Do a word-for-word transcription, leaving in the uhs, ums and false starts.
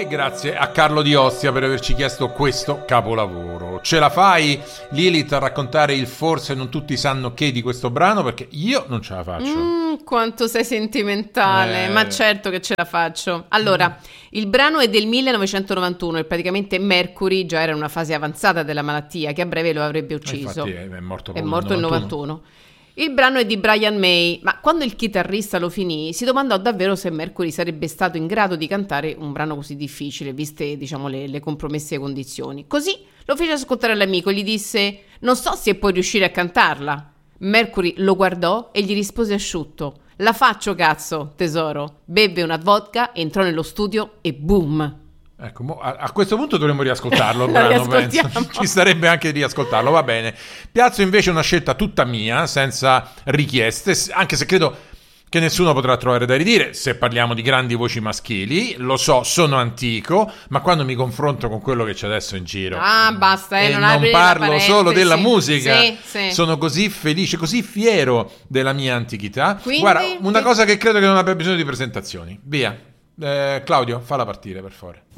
E grazie a Carlo Di Ostia per averci chiesto questo capolavoro. Ce la fai, Lilith, a raccontare il forse non tutti sanno che di questo brano? Perché io non ce la faccio. Mm, quanto sei sentimentale, Eh. ma certo che ce la faccio. Allora, mm. il brano è del millenovecentonovantuno e praticamente Mercury già era in una fase avanzata della malattia che a breve lo avrebbe ucciso. Infatti è, è morto, è morto nel novantuno. novantuno. Il brano è di Brian May, ma quando il chitarrista lo finì si domandò davvero se Mercury sarebbe stato in grado di cantare un brano così difficile, viste, diciamo, le, le compromesse condizioni. Così lo fece ascoltare all'amico e gli disse: non so se puoi riuscire a cantarla. Mercury lo guardò e gli rispose asciutto: la faccio, cazzo, tesoro. Beve una vodka, entrò nello studio e boom. Ecco, mo, a, a questo punto dovremmo riascoltarlo, brano, penso. Ci starebbe anche di riascoltarlo, va bene. Piazzo invece una scelta tutta mia, senza richieste, anche se credo che nessuno potrà trovare da ridire se parliamo di grandi voci maschili. Lo so, sono antico, ma quando mi confronto con quello che c'è adesso in giro, ah, basta, eh, e non, non parlo solo della musica, sì, sì. sono così felice, così fiero della mia antichità. Quindi, guarda, una che... cosa che credo che non abbia bisogno di presentazioni. Via. Eh, Claudio, falla partire, per favore.